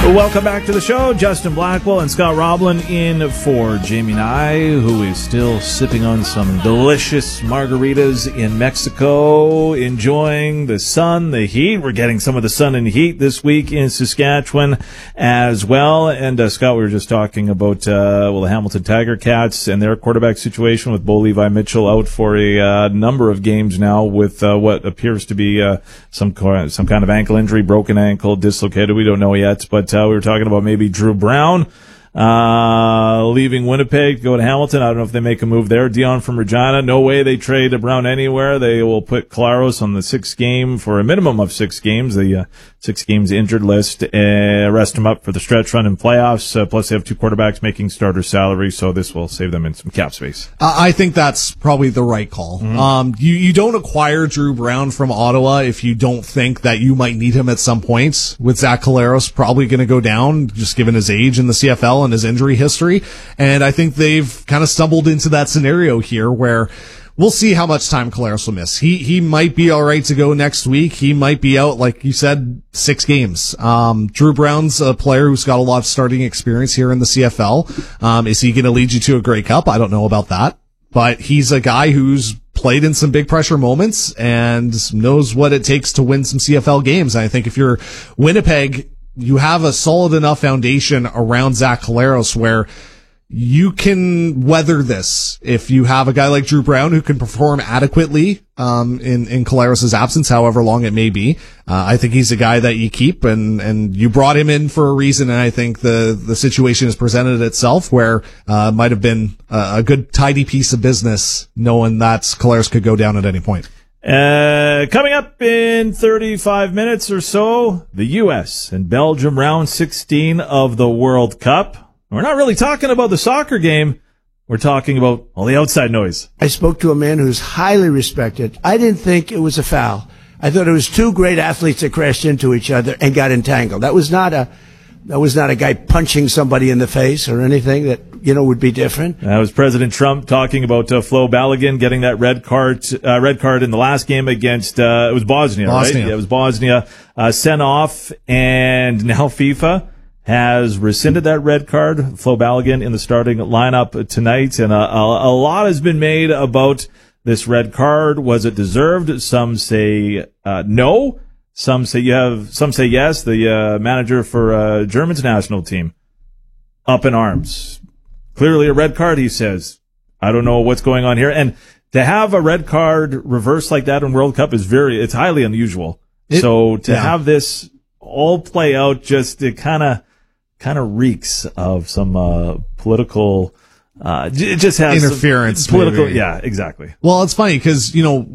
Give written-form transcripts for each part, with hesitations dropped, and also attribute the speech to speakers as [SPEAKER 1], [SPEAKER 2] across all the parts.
[SPEAKER 1] Welcome back to the show. Justin Blackwell and Scott Roblin in for Jamie Nye, who is still sipping on some delicious margaritas in Mexico, enjoying the sun, the heat. We're getting some of the sun and heat this week in Saskatchewan as well. And Scott, we were just talking about the Hamilton Tiger Cats and their quarterback situation with Bo Levi Mitchell out for a number of games now with what appears to be some kind of ankle injury, broken ankle, dislocated. We don't know yet, but we were talking about maybe Drew Brown leaving Winnipeg, go to Hamilton. I don't know if they make a move there. Dion from Regina, no way they trade Brown anywhere. They will put Claros on the 6th game for a minimum of 6 games, the 6 games injured list, rest him up for the stretch run in playoffs. Plus they have 2 quarterbacks making starter salary, so this will save them in some cap space.
[SPEAKER 2] I think that's probably the right call. Mm-hmm. You don't acquire Drew Brown from Ottawa if you don't think that you might need him at some point. With Zach Collaros probably going to go down, just given his age in the CFL and his injury history. And I think they've kind of stumbled into that scenario here where we'll see how much time Collaros will miss. He might be all right to go next week. He might be out, like you said, 6 games. Drew Brown's a player who's got a lot of starting experience here in the CFL. Is he going to lead you to a Grey Cup? I don't know about that, but he's a guy who's played in some big pressure moments and knows what it takes to win some CFL games. And I think if you're Winnipeg, you have a solid enough foundation around Zach Collaros where you can weather this. If you have a guy like Drew Brown who can perform adequately in Collaros' absence, however long it may be, I think he's a guy that you keep, and you brought him in for a reason. And I think the situation has presented itself where might have been a good tidy piece of business, knowing that Collaros could go down at any point.
[SPEAKER 1] Coming up in 35 minutes or so, the U.S. and Belgium round 16 of the World Cup. We're not really talking about the soccer game. We're talking about all the outside noise.
[SPEAKER 3] I spoke to a man who's highly respected. I didn't think it was a foul. I thought it was 2 great athletes that crashed into each other and got entangled. That was not a guy punching somebody in the face or anything that, would be different.
[SPEAKER 1] That was President Trump talking about Flo Balogun getting that red card in the last game against, it was Bosnia, right? Yeah, it was Bosnia, sent off, and now FIFA has rescinded that red card. Flo Balogun in the starting lineup tonight, and a lot has been made about this red card. Was it deserved? Some say no. Some say yes. The manager for Germany's national team up in arms. Clearly a red card, he says. I don't know what's going on here. And to have a red card reversed like that in World Cup it's highly unusual. So to have this all play out, it kind of reeks of some political. It just has
[SPEAKER 2] interference,
[SPEAKER 1] political.
[SPEAKER 2] Maybe.
[SPEAKER 1] Yeah, exactly.
[SPEAKER 2] Well, it's funny because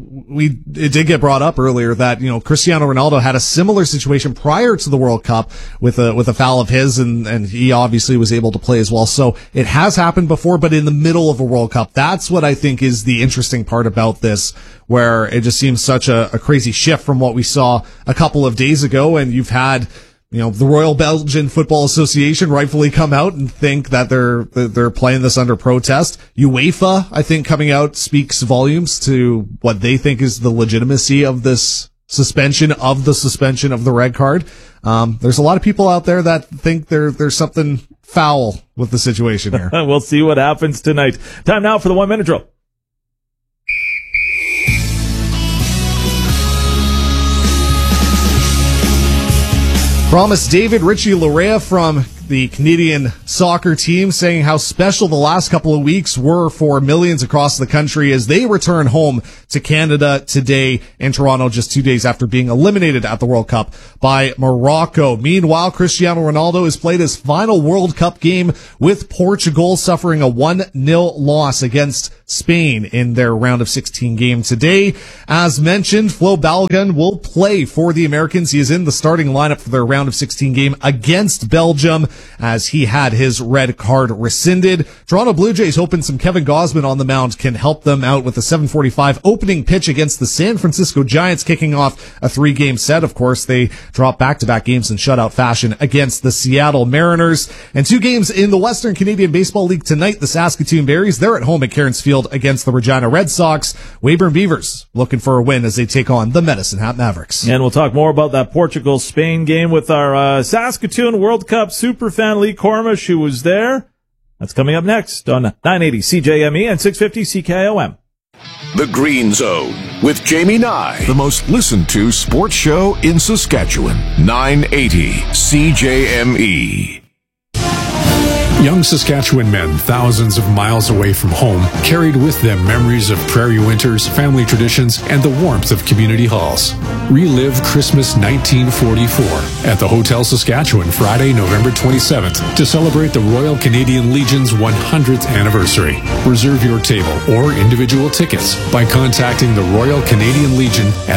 [SPEAKER 2] it did get brought up earlier that Cristiano Ronaldo had a similar situation prior to the World Cup with a foul of his, and he obviously was able to play as well. So it has happened before, but in the middle of a World Cup. That's what I think is the interesting part about this, where it just seems such a crazy shift from what we saw a couple of days ago, and you've had the Royal Belgian Football Association rightfully come out and think that they're playing this under protest. UEFA, I think, coming out speaks volumes to what they think is the legitimacy of this suspension of the red card. There's a lot of people out there that think there's something foul with the situation here.
[SPEAKER 1] We'll see what happens tonight. Time now for the 1-minute drill.
[SPEAKER 2] Promise David Richie Larea from the Canadian soccer team saying how special the last couple of weeks were for millions across the country as they return home to Canada today in Toronto, just 2 days after being eliminated at the World Cup by Morocco. Meanwhile, Cristiano Ronaldo has played his final World Cup game with Portugal, suffering a 1-0 loss against Spain in their round of 16 game today. As mentioned, Flo Balogun will play for the Americans. He is in the starting lineup for their round of 16 game against Belgium. as he had his red card rescinded. Toronto Blue Jays hoping some Kevin Gausman on the mound can help them out with the 7:45 opening pitch against the San Francisco Giants, kicking off a 3-game set. Of course, they drop back-to-back games in shutout fashion against the Seattle Mariners. And 2 games in the Western Canadian Baseball League tonight. The Saskatoon Berries, they're at home at Cairns Field against the Regina Red Sox. Weyburn Beavers looking for a win as they take on the Medicine Hat Mavericks.
[SPEAKER 1] And we'll talk more about that Portugal-Spain game with our Saskatoon World Cup superfan Lee Cormish, who was there. That's coming up next on 980 CJME and 650 CKOM.
[SPEAKER 4] The Green Zone with Jamie Nye, the most listened to sports show in Saskatchewan. 980 CJME.
[SPEAKER 5] Young Saskatchewan men, thousands of miles away from home, carried with them memories of prairie winters, family traditions, and the warmth of community halls. Relive Christmas 1944 at the Hotel Saskatchewan Friday, November 27th to celebrate the Royal Canadian Legion's 100th anniversary. Reserve your table or individual tickets by contacting the Royal Canadian Legion at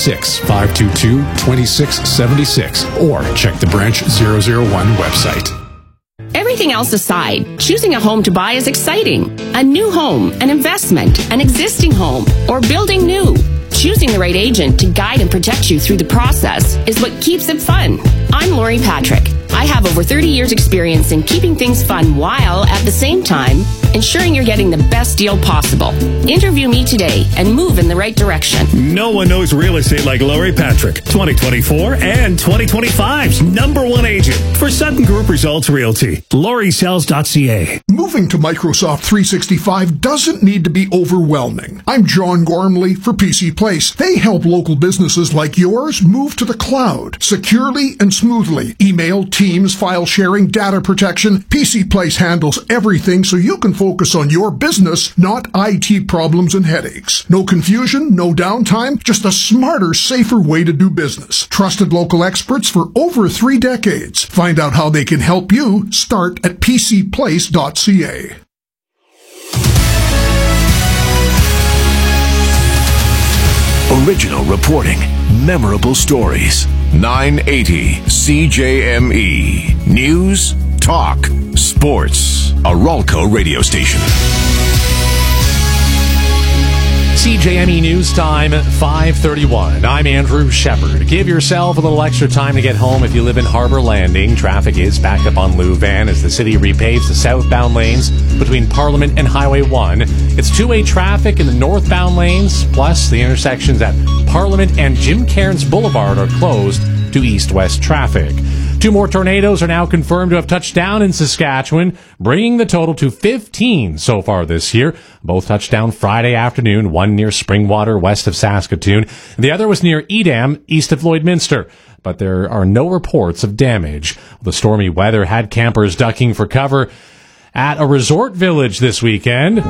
[SPEAKER 5] 306-522-2676 or check the Branch 001 website.
[SPEAKER 6] Everything else aside, choosing a home to buy is exciting. A new home, an investment, an existing home, or building new. Choosing the right agent to guide and protect you through the process is what keeps it fun. I'm Lori Patrick. I have over 30 years experience in keeping things fun while, at the same time, ensuring you're getting the best deal possible. Interview me today and move in the right direction.
[SPEAKER 7] No one knows real estate like Lori Patrick, 2024 and 2025's #1 agent for Sutton Group Results Realty. LoriSells.ca.
[SPEAKER 8] Moving to Microsoft 365 doesn't need to be overwhelming. I'm John Gormley for PC Place. They help local businesses like yours move to the cloud securely and smoothly. Email, Teams, file sharing, data protection. PC Place handles everything so you can focus on your business, not IT problems and headaches. No confusion, no downtime, just a smarter, safer way to do business. Trusted local experts for over 3 decades. Find out how they can help you. Start at pcplace.ca.
[SPEAKER 4] Original reporting, memorable stories. 980 CJME. News, talk, sports. A Ralco radio station.
[SPEAKER 9] CJME News Time at 5:31. I'm Andrew Shepard. Give yourself a little extra time to get home if you live in Harbor Landing. Traffic is backed up on Louvain as the city repaves the southbound lanes between Parliament and Highway 1. It's two-way traffic in the northbound lanes, plus the intersections at Parliament and Jim Cairns Boulevard are closed to east-west traffic. 2 more tornadoes are now confirmed to have touched down in Saskatchewan, bringing the total to 15 so far this year. Both touched down Friday afternoon, one near Springwater, west of Saskatoon. The other was near Edam, east of Lloydminster. But there are no reports of damage. The stormy weather had campers ducking for cover at a resort village this weekend.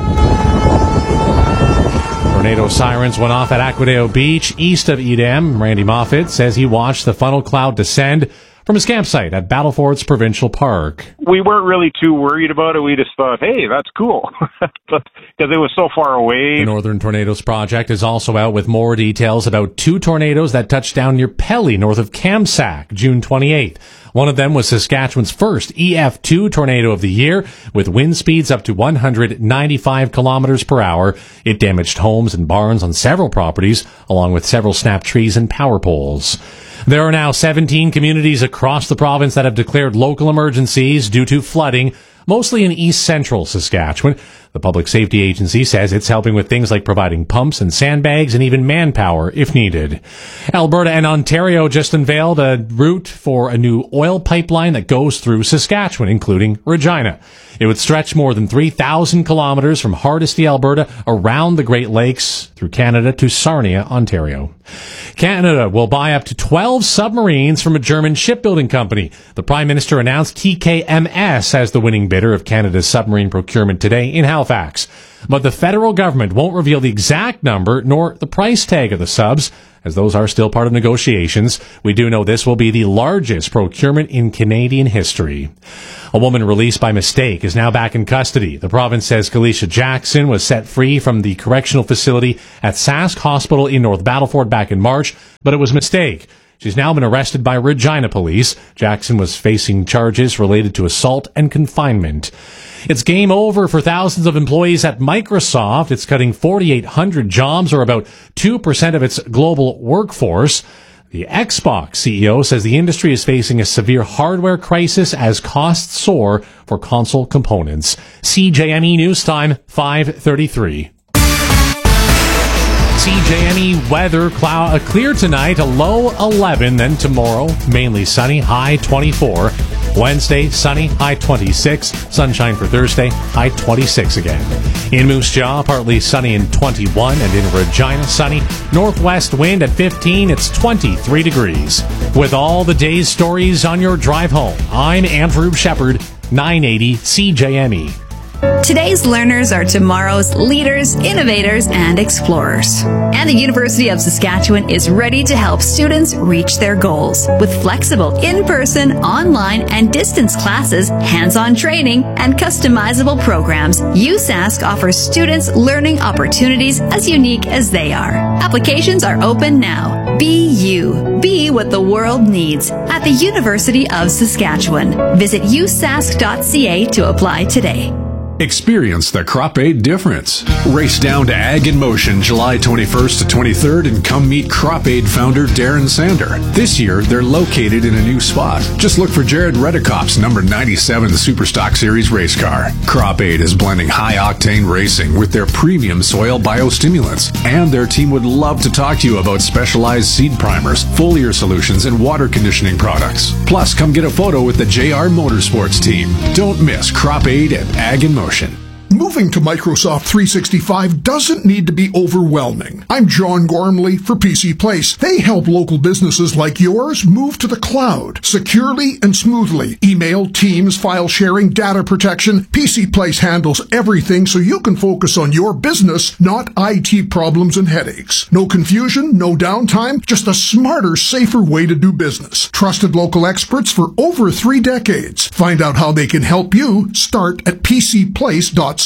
[SPEAKER 9] Tornado sirens went off at Aquadeo Beach, east of Edam. Randy Moffat says he watched the funnel cloud descend from his campsite at Battlefords Provincial Park.
[SPEAKER 10] We weren't really too worried about it. We just thought, hey, that's cool, because it was so far away.
[SPEAKER 9] The Northern Tornadoes Project is also out with more details about 2 tornadoes that touched down near Pelly, north of Kamsack, June 28th. One of them was Saskatchewan's first EF2 tornado of the year, with wind speeds up to 195 kilometers per hour. It damaged homes and barns on several properties, along with several snapped trees and power poles. There are now 17 communities across the province that have declared local emergencies due to flooding, mostly in east-central Saskatchewan. The Public Safety Agency says it's helping with things like providing pumps and sandbags and even manpower if needed. Alberta and Ontario just unveiled a route for a new oil pipeline that goes through Saskatchewan, including Regina. It would stretch more than 3,000 kilometers from Hardisty, Alberta, around the Great Lakes, through Canada to Sarnia, Ontario. Canada will buy up to 12 submarines from a German shipbuilding company. The Prime Minister announced TKMS as the winning bidder of Canada's submarine procurement today in Halifax. But the federal government won't reveal the exact number nor the price tag of the subs, as those are still part of negotiations. We do know this will be the largest procurement in Canadian history. A woman released by mistake is now back in custody. The province says Kalisha Jackson was set free from the correctional facility at Sask Hospital in North Battleford back in March, but it was a mistake. She's now been arrested by Regina police. Jackson was facing charges related to assault and confinement. It's game over for thousands of employees at Microsoft. It's cutting 4,800 jobs, or about 2% of its global workforce. The Xbox CEO says the industry is facing a severe hardware crisis as costs soar for console components. CJME News Time, 5:33. CJME weather, clear tonight, a low 11. Then tomorrow, mainly sunny, high 24. Wednesday, sunny, high 26. Sunshine for Thursday, high 26 again. In Moose Jaw, partly sunny and 21. And in Regina, sunny. Northwest wind at 15. It's 23 degrees. With all the day's stories on your drive home, I'm Andrew Shepard, 980 CJME.
[SPEAKER 11] Today's learners are tomorrow's leaders, innovators, and explorers. And the University of Saskatchewan is ready to help students reach their goals. With flexible in-person, online, and distance classes, hands-on training, and customizable programs, USask offers students learning opportunities as unique as they are. Applications are open now. Be you. Be what the world needs at the University of Saskatchewan. Visit usask.ca to apply today.
[SPEAKER 5] Experience the Crop Aid difference. Race down to Ag in Motion July 21st to 23rd and come meet Crop Aid founder Darren Sander. This year, they're located in a new spot. Just look for Jared Redekop's number 97 Superstock Series race car. Crop Aid is blending high-octane racing with their premium soil biostimulants. And their team would love to talk to you about specialized seed primers, foliar solutions, and water conditioning products. Plus, come get a photo with the JR Motorsports team. Don't miss Crop Aid at Ag in Motion.
[SPEAKER 8] Moving to Microsoft 365 doesn't need to be overwhelming. I'm John Gormley for PC Place. They help local businesses like yours move to the cloud securely and smoothly. Email, Teams, file sharing, data protection. PC Place handles everything so you can focus on your business, not IT problems and headaches. No confusion, no downtime, just a smarter, safer way to do business. Trusted local experts for over 3 decades. Find out how they can help you. Start at pcplace.ca.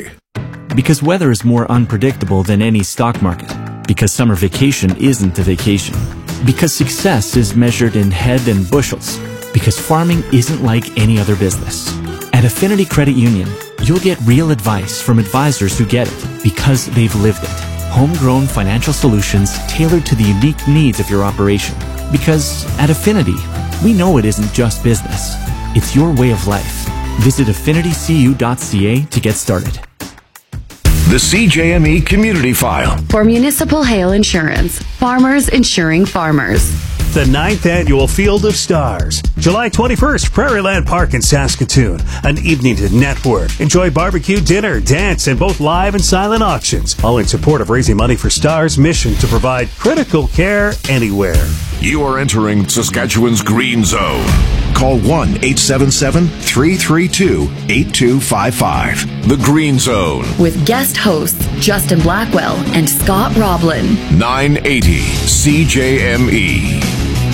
[SPEAKER 12] Because weather is more unpredictable than any stock market. Because summer vacation isn't a vacation. Because success is measured in head and bushels. Because farming isn't like any other business. At Affinity Credit Union, you'll get real advice from advisors who get it because they've lived it. Homegrown financial solutions tailored to the unique needs of your operation. Because at Affinity, we know it isn't just business. It's your way of life. Visit affinitycu.ca to get started.
[SPEAKER 4] The CJME Community File.
[SPEAKER 13] For Municipal Hail Insurance, farmers insuring farmers.
[SPEAKER 7] The 9th Annual Field of Stars. July 21st, Prairieland Park in Saskatoon. An evening to network. Enjoy barbecue, dinner, dance, and both live and silent auctions. All in support of raising money for STAR's mission to provide critical care anywhere.
[SPEAKER 4] You are entering Saskatchewan's Green Zone. Call 1-877-332-8255. The Green Zone.
[SPEAKER 13] With guest hosts Justin Blackwell and Scott Roblin.
[SPEAKER 4] 980 CJME.